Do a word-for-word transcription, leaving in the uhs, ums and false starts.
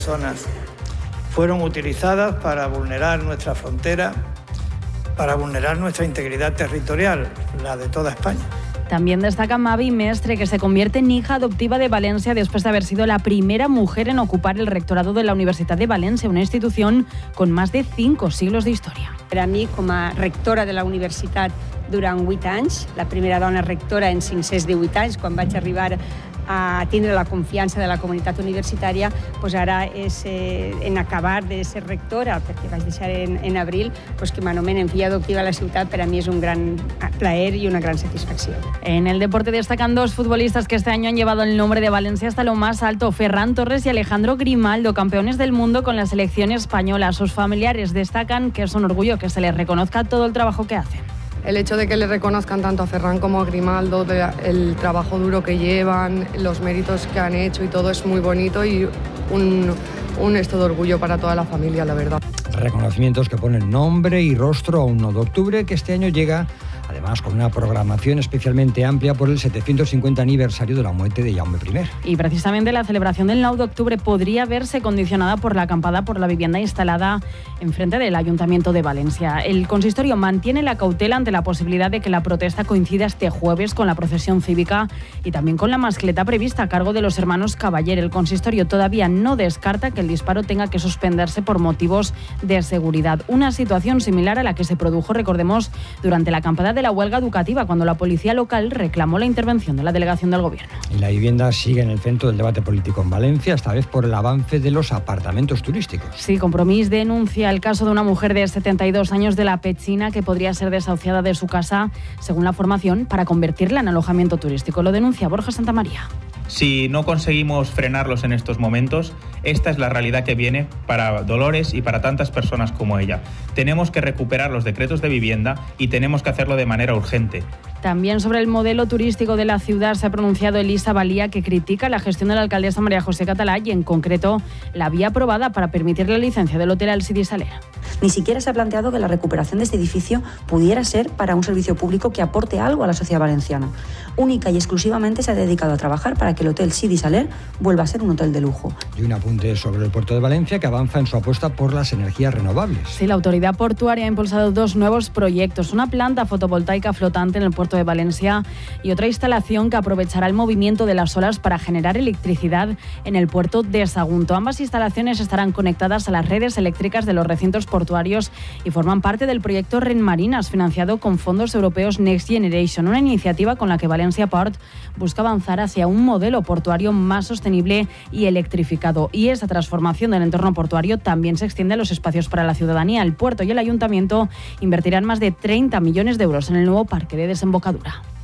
personas fueron utilizadas para vulnerar nuestra frontera, para vulnerar nuestra integridad territorial, la de toda España. También destaca Mavi Mestre, que se convierte en hija adoptiva de Valencia después de haber sido la primera mujer en ocupar el rectorado de la Universitat de València, una institución con más de cinco siglos de historia. Per a mi, com a rectora de la universitat durant vuit anys, la primera dona rectora en cinc-cents divuit anys, quan vaig arribar a tindre la confiança de la comunitat universitària, doncs ara és eh, en acabar de ser rectora, perquè vaig deixar en, en abril, doncs que m'anomenen filla adoptiva a la ciutat, per a mi és un gran plaer y una gran satisfacción. En el deporte destacan dos futbolistas que este año han llevado el nombre de Valencia hasta lo más alto, Ferran Torres y Alejandro Grimaldo, campeones del mundo con la selección española. Sus familiares destacan que es un orgullo que se les reconozca todo el trabajo que hacen. El hecho de que le reconozcan tanto a Ferran como a Grimaldo, de, el trabajo duro que llevan, los méritos que han hecho y todo es muy bonito y un, un esto de orgullo para toda la familia, la verdad. Reconocimientos que ponen nombre y rostro a un nueve de octubre que este año llega además con una programación especialmente amplia por el setecientos cincuenta aniversario de la muerte de Jaume primero. Y precisamente la celebración del nueve de octubre podría verse condicionada por la acampada por la vivienda instalada enfrente del Ayuntamiento de Valencia. El consistorio mantiene la cautela ante la posibilidad de que la protesta coincida este jueves con la procesión cívica y también con la mascleta prevista a cargo de los hermanos Caballer. El consistorio todavía no descarta que el disparo tenga que suspenderse por motivos de seguridad. Una situación similar a la que se produjo, recordemos, durante la acampada de la huelga educativa, cuando la policía local reclamó la intervención de la delegación del gobierno. Y la vivienda sigue en el centro del debate político en Valencia, esta vez por el avance de los apartamentos turísticos. Sí, Compromís denuncia el caso de una mujer de setenta y dos años de La Pechina que podría ser desahuciada de su casa, según la formación, para convertirla en alojamiento turístico. Lo denuncia Borja Santamaría. Si no conseguimos frenarlos en estos momentos, esta es la realidad que viene para Dolores y para tantas personas como ella. Tenemos que recuperar los decretos de vivienda y tenemos que hacerlo de manera urgente. También sobre el modelo turístico de la ciudad se ha pronunciado Elisa Valía, que critica la gestión de la alcaldesa María José Catalá y, en concreto, la vía aprobada para permitir la licencia del hotel Alcidi Saler. Ni siquiera se ha planteado que la recuperación de este edificio pudiera ser para un servicio público que aporte algo a la sociedad valenciana. Única y exclusivamente se ha dedicado a trabajar para que el hotel Sidi Saler vuelva a ser un hotel de lujo. Y un apunte sobre el puerto de Valencia, que avanza en su apuesta por las energías renovables. Sí, la autoridad portuaria ha impulsado dos nuevos proyectos, una planta fotovoltaica flotante en el puerto de Valencia y otra instalación que aprovechará el movimiento de las olas para generar electricidad en el puerto de Sagunto. Ambas instalaciones estarán conectadas a las redes eléctricas de los recintos portuarios y forman parte del proyecto Ren Marinas, financiado con fondos europeos Next Generation, una iniciativa con la que Valencia Port busca avanzar hacia un modelo portuario más sostenible y electrificado. Y esa transformación del entorno portuario también se extiende a los espacios para la ciudadanía. El puerto y el ayuntamiento invertirán más de treinta millones de euros en el nuevo parque de desembocadura.